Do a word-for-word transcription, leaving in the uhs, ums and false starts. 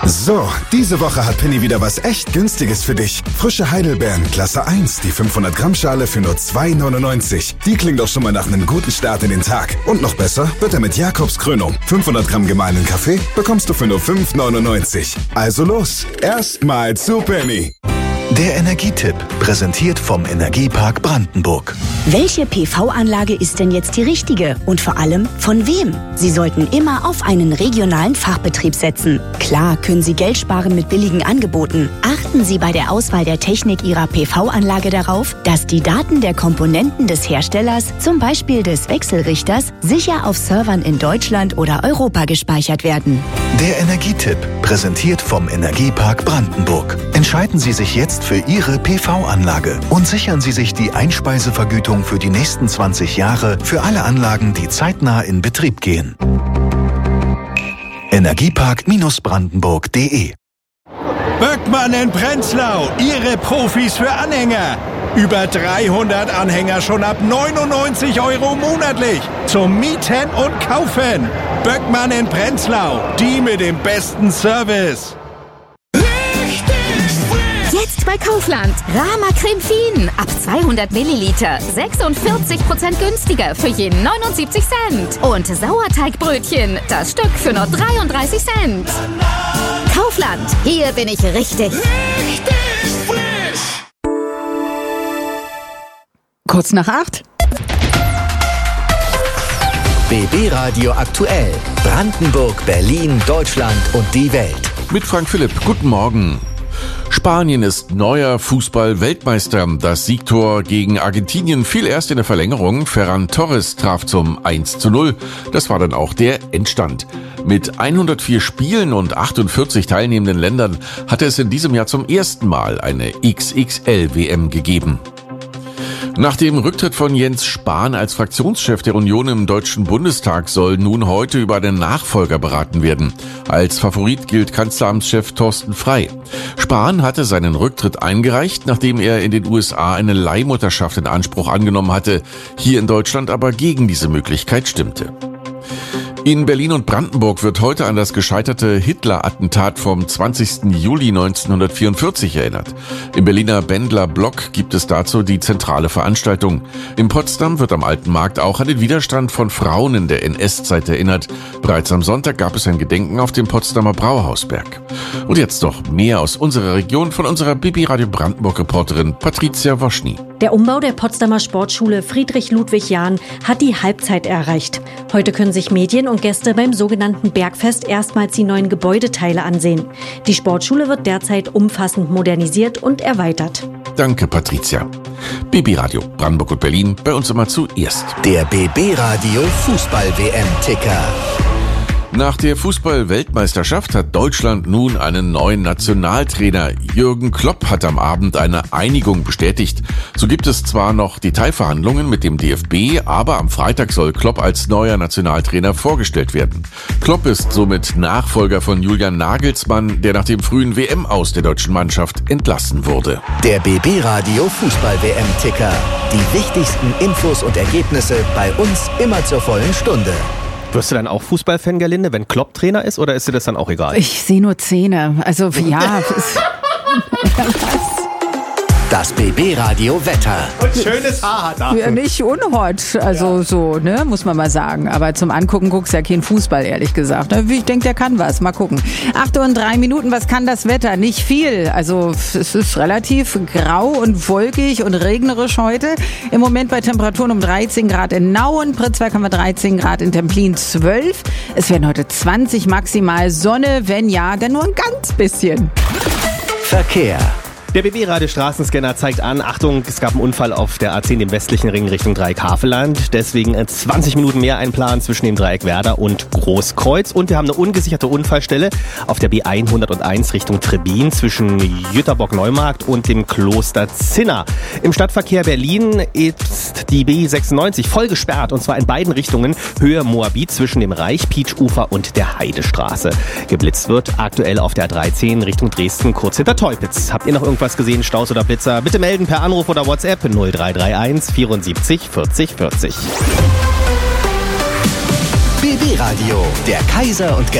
So, diese Woche hat Penny wieder was echt Günstiges für dich. Frische Heidelbeeren, Klasse eins, die fünfhundert Gramm Schale für nur zwei neunundneunzig. Die klingt doch schon mal nach einem guten Start in den Tag. Und noch besser wird er mit Jakobs Krönung. fünfhundert Gramm gemahlenen Kaffee bekommst du für nur fünf neunundneunzig. Also los, erstmal zu Penny. Der Energietipp, präsentiert vom Energiepark Brandenburg. Welche P V-Anlage ist denn jetzt die richtige? Und vor allem, von wem? Sie sollten immer auf einen regionalen Fachbetrieb setzen. Klar können Sie Geld sparen mit billigen Angeboten. Achten Sie bei der Auswahl der Technik Ihrer P V-Anlage darauf, dass die Daten der Komponenten des Herstellers, zum Beispiel des Wechselrichters, sicher auf Servern in Deutschland oder Europa gespeichert werden. Der Energietipp, präsentiert vom Energiepark Brandenburg. Entscheiden Sie sich jetzt für Ihre P V-Anlage und sichern Sie sich die Einspeisevergütung für die nächsten zwanzig Jahre für alle Anlagen, die zeitnah in Betrieb gehen. Energiepark Brandenburg punkt de Böckmann in Prenzlau, Ihre Profis für Anhänger. Über dreihundert Anhänger schon ab neunundneunzig Euro monatlich. Zum Mieten und Kaufen. Böckmann in Prenzlau, die mit dem besten Service. Jetzt bei Kaufland. Rama Creme Fien. Ab zweihundert Milliliter. sechsundvierzig Prozent günstiger für je neunundsiebzig Cent. Und Sauerteigbrötchen. Das Stück für nur dreiunddreißig Cent. Kaufland. Hier bin ich richtig. Richtig frisch. Kurz nach acht. B B Radio aktuell. Brandenburg, Berlin, Deutschland und die Welt. Mit Frank Philipp. Guten Morgen. Spanien ist neuer Fußball-Weltmeister. Das Siegtor gegen Argentinien fiel erst in der Verlängerung. Ferran Torres traf zum eins zu null. Das war dann auch der Endstand. Mit hundertvier Spielen und achtundvierzig teilnehmenden Ländern hatte es in diesem Jahr zum ersten Mal eine X X L-W M gegeben. Nach dem Rücktritt von Jens Spahn als Fraktionschef der Union im Deutschen Bundestag soll nun heute über einen Nachfolger beraten werden. Als Favorit gilt Kanzleramtschef Thorsten Frey. Spahn hatte seinen Rücktritt eingereicht, nachdem er in den U S A eine Leihmutterschaft in Anspruch angenommen hatte, hier in Deutschland aber gegen diese Möglichkeit stimmte. In Berlin und Brandenburg wird heute an das gescheiterte Hitler-Attentat vom zwanzigsten Juli neunzehnhundertvierundvierzig erinnert. Im Berliner Bendler Block gibt es dazu die zentrale Veranstaltung. In Potsdam wird am Alten Markt auch an den Widerstand von Frauen in der N S-Zeit erinnert. Bereits am Sonntag gab es ein Gedenken auf dem Potsdamer Brauhausberg. Und jetzt noch mehr aus unserer Region von unserer B B Radio Brandenburg-Reporterin Patricia Woschny. Der Umbau der Potsdamer Sportschule Friedrich-Ludwig-Jahn hat die Halbzeit erreicht. Heute können sich Medien und Gäste beim sogenannten Bergfest erstmals die neuen Gebäudeteile ansehen. Die Sportschule wird derzeit umfassend modernisiert und erweitert. Danke, Patricia. B B Radio Brandenburg und Berlin, bei uns immer zuerst. Der B B Radio Fußball-W M-Ticker. Nach der Fußball-Weltmeisterschaft hat Deutschland nun einen neuen Nationaltrainer. Jürgen Klopp hat am Abend eine Einigung bestätigt. So gibt es zwar noch Detailverhandlungen mit dem D F B, aber am Freitag soll Klopp als neuer Nationaltrainer vorgestellt werden. Klopp ist somit Nachfolger von Julian Nagelsmann, der nach dem frühen W M-Aus der deutschen Mannschaft entlassen wurde. Der B B Radio Fußball-W M-Ticker. Die wichtigsten Infos und Ergebnisse bei uns immer zur vollen Stunde. Wirst du dann auch Fußballfan, Gerlinde, wenn Klopp Trainer ist, oder ist dir das dann auch egal? Ich sehe nur Zähne. Also, ja. Das B B Radio Wetter. Und schönes Haar hat er. Ja, nicht unhot, also ja. So, ne, muss man mal sagen. Aber zum Angucken guckst du ja keinen Fußball, ehrlich gesagt. Ich denke, der kann was. Mal gucken. Acht Uhr und drei Minuten, was kann das Wetter? Nicht viel. Also es ist relativ grau und wolkig und regnerisch heute. Im Moment bei Temperaturen um dreizehn Grad in Nauen, Pritzwalk haben wir dreizehn Grad, in Templin zwölf. Es werden heute zwanzig maximal Sonne, wenn ja, dann nur ein ganz bisschen. Verkehr. Der B B-Radio-Straßenscanner zeigt an, Achtung, es gab einen Unfall auf der A zehn, dem westlichen Ring Richtung Dreieck Havelland. Deswegen zwanzig Minuten mehr einplanen zwischen dem Dreieck Werder und Großkreuz. Und wir haben eine ungesicherte Unfallstelle auf der B hunderteins Richtung Trebin zwischen Jüterbock-Neumarkt und dem Kloster Zinna. Im Stadtverkehr Berlin ist die B sechsundneunzig voll gesperrt, und zwar in beiden Richtungen, Höhe Moabit zwischen dem Reich-Pietsch-Ufer und der Heidestraße. Geblitzt wird aktuell auf der A dreizehn Richtung Dresden, kurz hinter Teupitz. Habt ihr noch irgendwas gesehen, Staus oder Blitzer? Bitte melden per Anruf oder WhatsApp null drei drei eins vierundsiebzig vierzig vierzig. B B Radio, der Kaiser und